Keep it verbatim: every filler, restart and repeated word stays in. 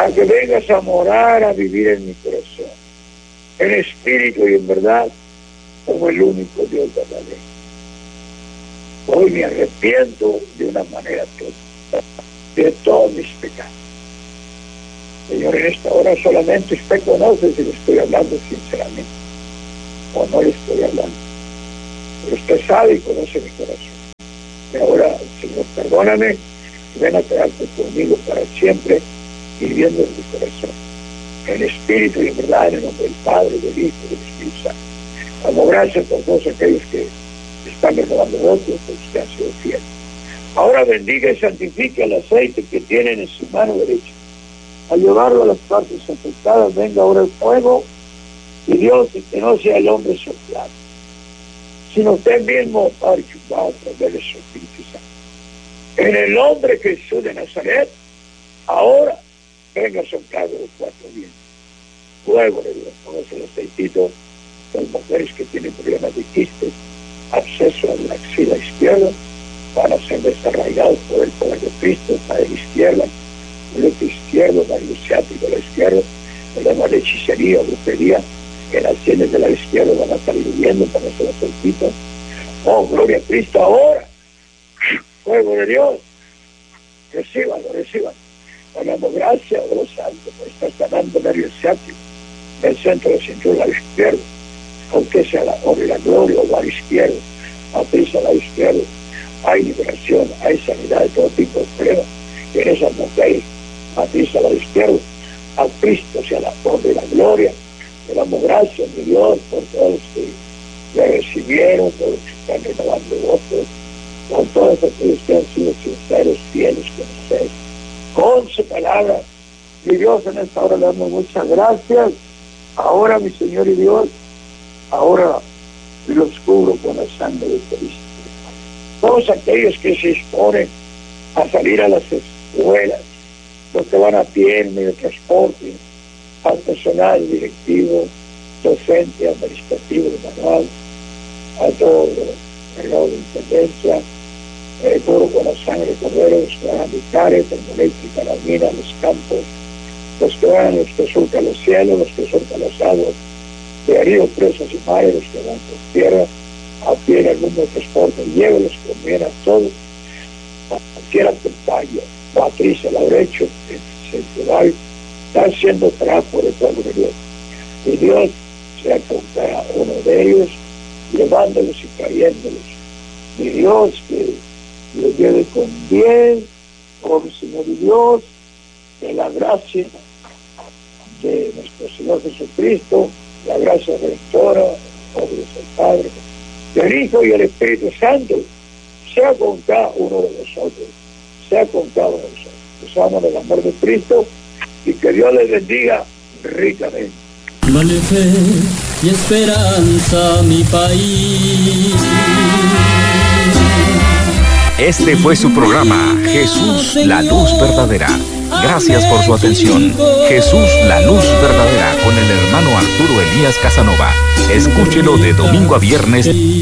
a que vengas a morar, a vivir en mi corazón, en espíritu y en verdad, como el único Dios verdadero. Hoy me arrepiento de una manera total de todos mis pecados. Señor, en esta hora solamente usted conoce si le estoy hablando sinceramente o no le estoy hablando. Pero usted sabe y conoce mi corazón. Y ahora, Señor, perdóname y ven a quedarte conmigo para siempre, viviendo en mi corazón, en espíritu y en verdad, en el nombre del Padre, del Hijo y del Espíritu Santo. Damos gracias por todos aquellos que están renovando votos, porque usted ha sido fiel. Ahora bendiga y santifique el aceite que tienen en su mano derecha. Al llevarlo a las partes afectadas, venga ahora el fuego, y Dios, que no sea el hombre soplado, sino usted mismo, Padre, que va a través de su Espíritu Santo. En el nombre de Jesús de Nazaret, ahora venga soplado los cuatro vientos. Fuego de Dios, póngase el aceitito. Las mujeres que tienen problemas de quistes, absceso a la axila izquierda, van a ser desarraigados por el poder de Cristo, para la izquierda, el otro izquierdo, el ciático de la izquierda, problemas de hechicería, brujería, que las sienes de la izquierda van a salir huyendo para hacer los aceititos. Oh, gloria a Cristo, ahora, fuego de Dios, recíbanlo, recíbanlo. Damos gracias, oh Santo, por estar sanando el nervio ciático, el centro de cintura, la izquierda, aunque sea la honra y la gloria, o la izquierda, matriz a la izquierda. Hay liberación, hay sanidad de todo tipo de problemas. Y en esas mujeres, matriz a la izquierda, a Cristo sea la honra y la gloria. Le damos gracias, mi Dios, por todos los que le recibieron, por los que están renovando votos, por todos aquellos que han sido sinceros, fieles con ustedes, con su palabra. Mi Dios, en esta hora le damos muchas gracias. Ahora, mi Señor y Dios, ahora los cubro con la sangre de Cristo. Todos aquellos que se exponen a salir a las escuelas, los que van a pie en medio de transporte, al personal directivo, docente, administrativo, manual, a todos los cargados de intendencia, eh, cubro con la sangre de Cordero, los que van a militares, termoeléctrica, la mina, los campos, los que van, los que surcan los cielos, los que surcan las aguas, de ríos, presas y mares, los que van por tierra, a pie en algún transporte, llévelos, conviene a todos, a cualquier acompaño, matriz a la derecha, central, están siendo trapo de todo el Dios. Y Dios sea con cada uno de ellos, llevándolos y trayéndolos. Y Dios que los lleve con bien, por Señor y Dios, de la gracia de nuestro Señor Jesucristo, la gracia redentora, por Dios el Padre, del Hijo y el Espíritu Santo, sea con cada uno de nosotros, sea con cada uno de nosotros. Usamos el amor de Cristo y que Dios les bendiga ricamente. Vale fe y esperanza mi país. Este fue su programa, Jesús, la luz verdadera. Gracias por su atención. Jesús, la luz verdadera, con el hermano Arturo Elías Casanova. Escúchelo de domingo a viernes.